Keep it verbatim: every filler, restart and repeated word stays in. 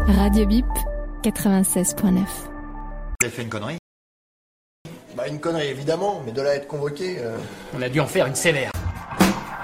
Radio Bip, quatre-vingt-seize point neuf. Vous avez fait une connerie? Bah une connerie évidemment, mais de là à être convoqué... Euh... On a dû en faire une sévère.